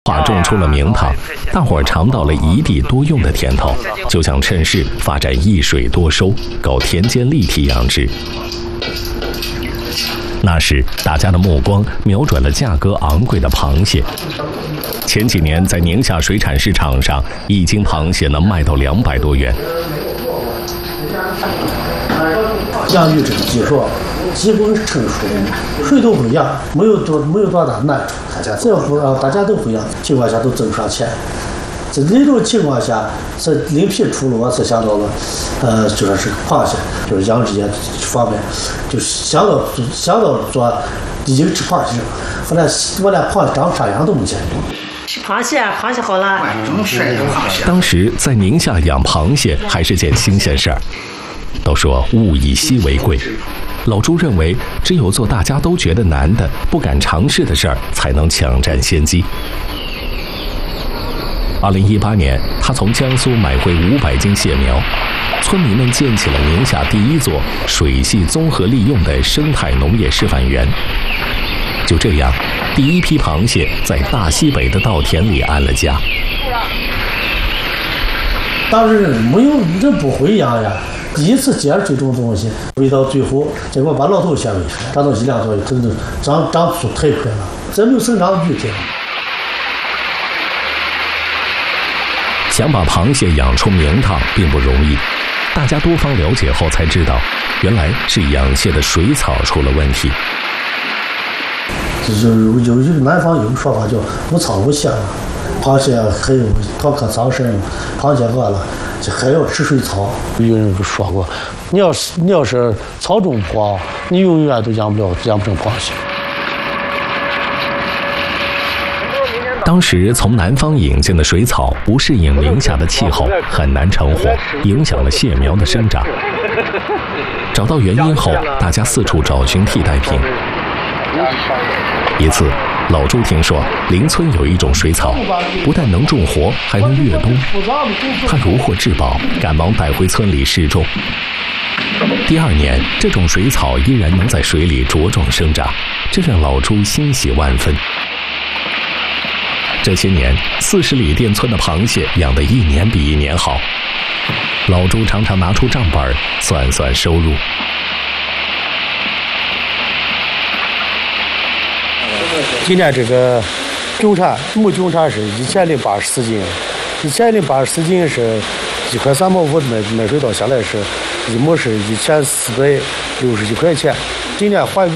话种出了名堂，大伙儿尝到了一地多用的甜头，就想趁势发展一水多收，搞田间立体养殖。那时，大家的目光瞄准了价格昂贵的螃蟹。前几年，在宁夏水产市场上，一斤螃蟹能卖到200多元。 养育这个技术基本是成熟的，谁都会养，没有多大难处。只要不让大家都会养情况下，都挣不上钱。在那种情况下，是另辟出路，我是想到了，就说是螃蟹，就是养殖业方面，就想到做已经吃螃蟹，我连螃蟹长啥样都没见过。 吃螃蟹好了。 当时在宁夏养螃蟹还是件新鲜事儿。都说物以稀为贵，老朱认为只有做大家都觉得难的、不敢尝试的事儿，才能抢占先机。2018年，他从江苏买回500斤蟹苗，村民们建起了宁夏第一座水系综合利用的生态农业示范园。就这样，第一批螃蟹在大西北的稻田里安了家。 当时没有人不会养呀。第一次接触这种东西，喂到最后，结果把老头先喂出来，长到1两多月，真的长粗太快了，真没有生长具体。 想把螃蟹养出名堂并不容易，大家多方了解后才知道，原来是养蟹的水草出了问题。 有南方有个说法叫无草无蟹，螃蟹还有逃课丧身，螃蟹饿了还要吃水草。有人说过，你要是草种不好，你永远都养不成螃蟹。 当时从南方引进的水草不适应宁夏的气候，很难成活，影响了蟹苗的生长。找到原因后，大家四处找寻替代品。一次，老朱听说邻村有一种水草，不但能种活，还能越冬。他如获至宝，赶忙带回村里试种。第2年，这种水草依然能在水里茁壮生长，这让老朱欣喜万分。这些年，40里店村的螃蟹养得一年比一年好。老朱常常拿出账本算算收入。 今年这个母菌产是1084斤，1084斤是1块3毛5的卖水稻，下来是1亩是1461块钱。今年怀